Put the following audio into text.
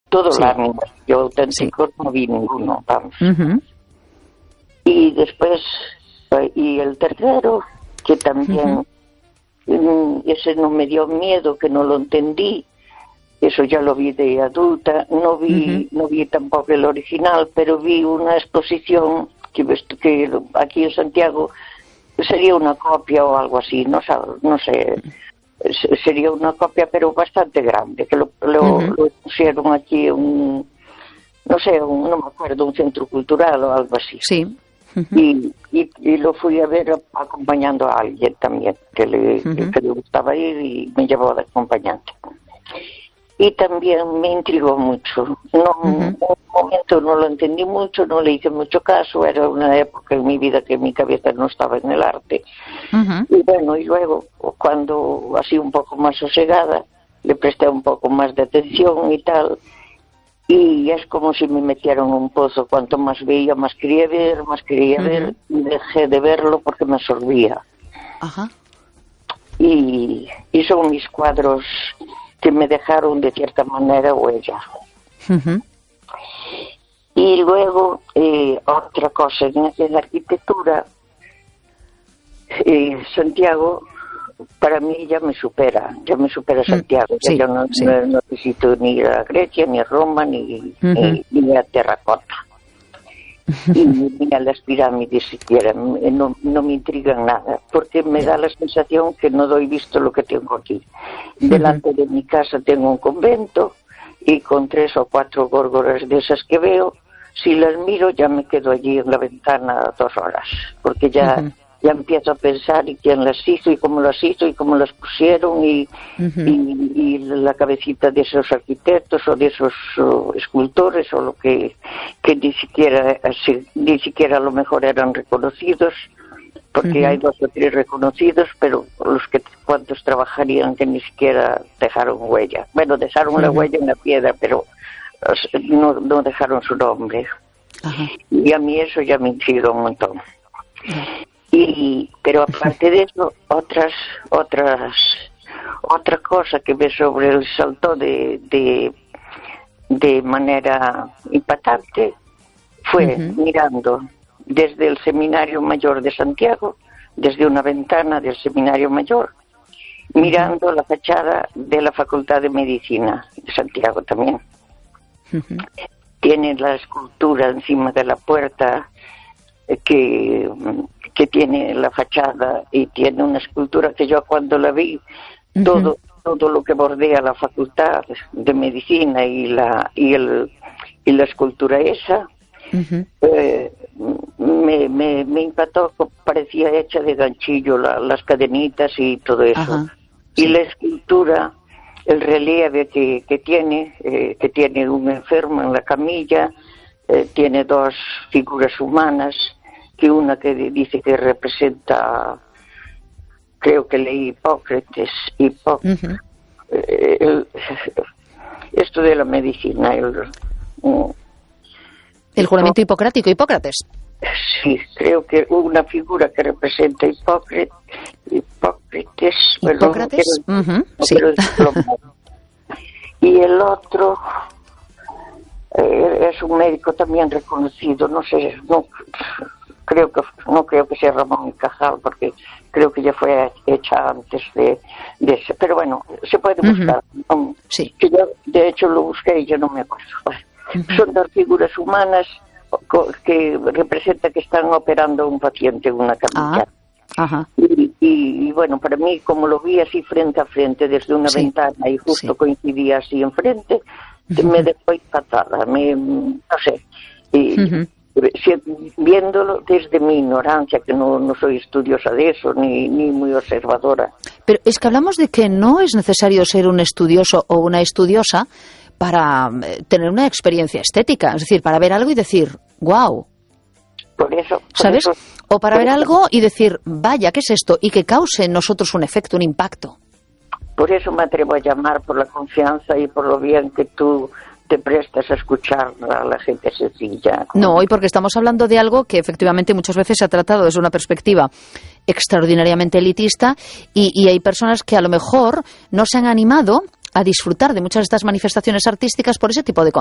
Todo Sí. láminas. Yo auténticos no vi ninguno, vamos. Y después, y el tercero, que también, ese no me dio miedo, que no lo entendí. Eso ya lo vi de adulta. No vi tampoco el original, pero vi una exposición que aquí en Santiago sería una copia o algo así, no sé, sería una copia pero bastante grande, que lo pusieron aquí no me acuerdo, un centro cultural o algo así. Sí. Y lo fui a ver acompañando a alguien también, que le gustaba ir y me llevó de acompañante. Y también me intrigó mucho. En un momento no lo entendí mucho, no le hice mucho caso, era una época en mi vida que mi cabeza no estaba en el arte. Y bueno, y luego, cuando así un poco más sosegada, le presté un poco más de atención y tal, y es como si me metieran en un pozo. Cuanto más veía, más quería ver, y dejé de verlo porque me absorbía. Y son mis cuadros que me dejaron de cierta manera huella. Y luego, otra cosa, en la arquitectura, Santiago, para mí ya me supera Santiago. Sí, Ya yo no necesito ni ir a Grecia, ni a Roma, ni a Terracota. Ni a las pirámides siquiera, no me intrigan nada, porque me da la sensación que no doy visto lo que tengo aquí. Delante de mi casa tengo un convento y con 3 o 4 górgoras de esas que veo, si las miro ya me quedo allí en la ventana 2 horas, porque ya empiezo a pensar y quién las hizo y cómo las pusieron y la cabecita de esos arquitectos o de esos escultores o lo que ni siquiera a lo mejor eran reconocidos, porque hay 2 o 3 reconocidos, pero cuantos trabajarían que ni siquiera dejaron huella. Bueno, dejaron la huella en la piedra, pero no dejaron su nombre. Y a mí eso ya me intriga un montón. Pero aparte de eso, otra cosa que me sobresaltó de manera impactante fue mirando desde el Seminario Mayor de Santiago, desde una ventana del Seminario Mayor, mirando la fachada de la Facultad de Medicina de Santiago también. Tiene la escultura encima de la puerta que tiene la fachada, y tiene una escultura que yo cuando la vi, todo lo que bordea la Facultad de Medicina y la escultura esa, me impactó, parecía hecha de ganchillo, las cadenitas y todo eso. Y la escultura, el relieve que tiene un enfermo en la camilla, tiene 2 figuras humanas, que una que dice que representa, creo que leí Hipócrates, esto de la medicina, el juramento hipocrático, Hipócrates. Sí, creo que una figura que representa Hipócrates. Sí. Y el otro es un médico también reconocido, no creo que sea Ramón y Cajal, porque creo que ya fue hecha antes de ese, pero bueno, se puede buscar. Sí. Que yo de hecho lo busqué y yo no me acuerdo. Son 2 figuras humanas que representa que están operando a un paciente en una camilla. Y bueno, para mí, como lo vi así frente a frente desde una ventana y justo coincidía así enfrente, me dejó impactada, no sé, viéndolo desde mi ignorancia, que no soy estudiosa de eso, ni muy observadora. Pero es que hablamos de que no es necesario ser un estudioso o una estudiosa para tener una experiencia estética, es decir, para ver algo y decir, wow. Por eso, ¿sabes? O para ver algo y decir, vaya, ¿qué es esto? Y que cause en nosotros un efecto, un impacto. Por eso me atrevo a llamar, por la confianza y por lo bien que tú te prestas a escuchar a la gente sencilla. No, y porque estamos hablando de algo que efectivamente muchas veces se ha tratado desde una perspectiva extraordinariamente elitista y hay personas que a lo mejor no se han animado a disfrutar de muchas de estas manifestaciones artísticas por ese tipo de